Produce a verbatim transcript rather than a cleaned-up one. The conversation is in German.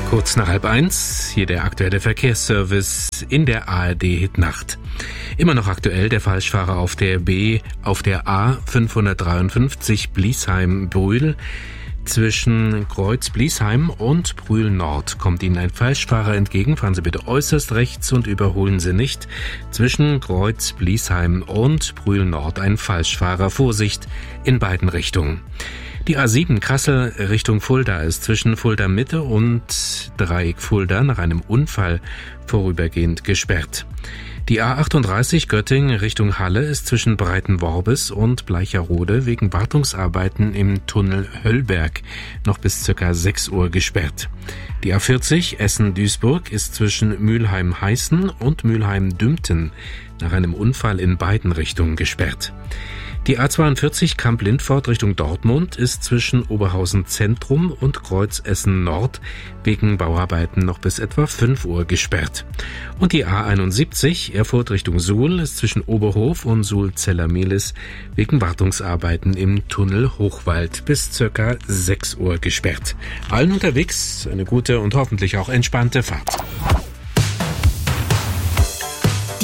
Kurz nach halb eins, hier der aktuelle Verkehrsservice in der A R D-Hitnacht. Immer noch aktuell der Falschfahrer auf der B, auf der A fünfhundertdreiundfünfzig Bliesheim-Brühl. Zwischen Kreuz Bliesheim und Brühl Nord kommt Ihnen ein Falschfahrer entgegen. Fahren Sie bitte äußerst rechts und überholen Sie nicht. Zwischen Kreuz Bliesheim und Brühl Nord ein Falschfahrer. Vorsicht in beiden Richtungen. Die A sieben Kassel Richtung Fulda ist zwischen Fulda Mitte und Dreieck Fulda nach einem Unfall vorübergehend gesperrt. Die A achtunddreißig Göttingen Richtung Halle ist zwischen Breitenworbis und Bleicherode wegen Wartungsarbeiten im Tunnel Höllberg noch bis ca. sechs Uhr gesperrt. Die A vierzig Essen-Duisburg ist zwischen Mülheim-Heißen und Mülheim-Dümpten nach einem Unfall in beiden Richtungen gesperrt. Die A zweiundvierzig Kamp-Lindfort Richtung Dortmund ist zwischen Oberhausen Zentrum und Kreuz Essen Nord wegen Bauarbeiten noch bis etwa fünf Uhr gesperrt. Und die A einundsiebzig Erfurt Richtung Suhl ist zwischen Oberhof und Suhl-Zellermehlis wegen Wartungsarbeiten im Tunnel Hochwald bis ca. sechs Uhr gesperrt. Allen unterwegs eine gute und hoffentlich auch entspannte Fahrt.